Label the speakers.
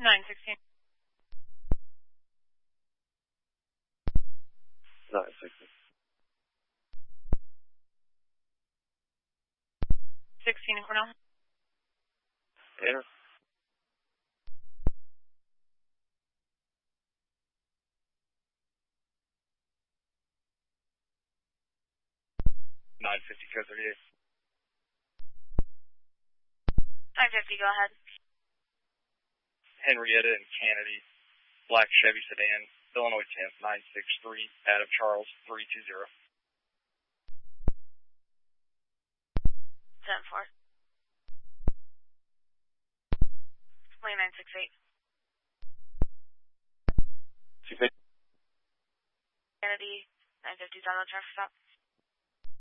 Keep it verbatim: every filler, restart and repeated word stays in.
Speaker 1: nine sixteen.
Speaker 2: nine sixteen.
Speaker 1: sixteen in Cornell.
Speaker 2: Enter. nine fifty, code thirty-eight.
Speaker 1: nine fifty, go ahead.
Speaker 2: Henrietta and Kennedy, black Chevy sedan, Illinois tenth, nine six three, Adam Charles, three two zero.
Speaker 1: ten four. Lane nine six eight.
Speaker 2: two fifty.
Speaker 1: Kennedy, nine fifty, on the traffic stop.